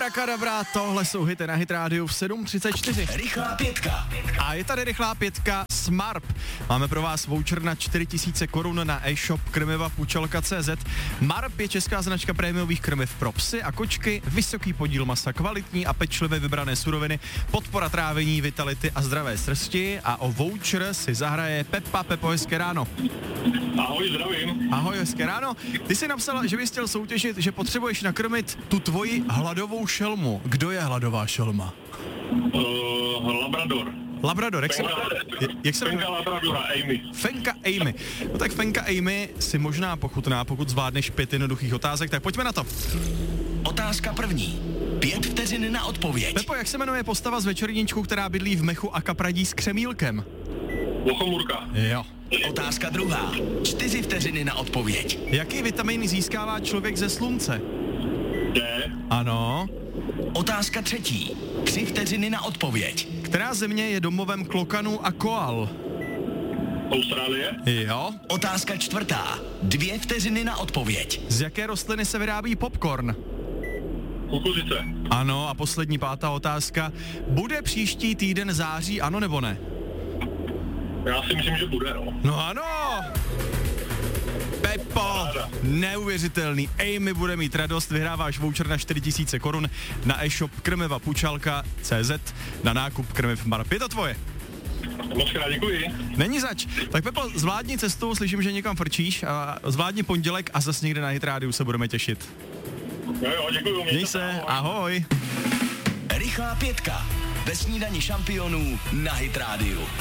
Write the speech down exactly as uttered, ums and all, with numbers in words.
Abrakadabra, tohle jsou hity na Hit Radio v sedm třicet čtyři. Rychlá pětka. A je tady rychlá pětka Smarp. Máme pro vás voucher na čtyři tisíce korun na e-shop krmiva pučelka tečka cé zet. Marp je česká značka prémiových krmiv pro psy a kočky, vysoký podíl masa, kvalitní a pečlivě vybrané suroviny, podpora trávení, vitality a zdravé srsti. A o voucher si zahraje Pepa. Pepo, hezké ráno. Ahoj, zdravím. Ahoj, hezké ráno. Ty jsi napsala, že bys chtěl soutěžit, že potřebuješ nakrmit tu tvoji hladovou šelmu. Kdo je hladová šelma? Uh, Labrador. Labrador, jak se, jak se Fenka Labradora, Amy. Fenka Amy. No tak Fenka Amy si možná pochutná, pokud zvládneš pět jednoduchých otázek, tak pojďme na to. Otázka první. Pět vteřin na odpověď. Pepo, jak se jmenuje postava z Večerníčku, která bydlí v mechu a kapradí s křemílkem? Lochomurka. Jo. Otázka druhá. Čtyři vteřiny na odpověď. Jaký vitamin získává člověk ze slunce? D. Ano. Otázka třetí. Tři vteřiny na odpověď. Která země je domovem klokanů a koal? Austrálie. Jo. Otázka čtvrtá. Dvě vteřiny na odpověď. Z jaké rostliny se vyrábí popcorn? Kukuřice. Ano, a poslední pátá otázka. Bude příští týden září, ano nebo ne? Já si myslím, že bude, no. No ano! Pepo, neuvěřitelný. Amy bude mít radost, vyhráváš voucher na čtyři tisíce korun na e-shop krmiva pučelka tečka cé zet na nákup krmiv Marp. Je to tvoje. Moc krát děkuji. Není zač. Tak Pepo, zvládni cestu, slyším, že někam frčíš, a zvládni pondělek a zas někde na Hit Radio se budeme těšit. Jo, jo, děkuji. Měj se, ahoj. Rychlá pětka. Ve snídani šampionů na Hit Radio.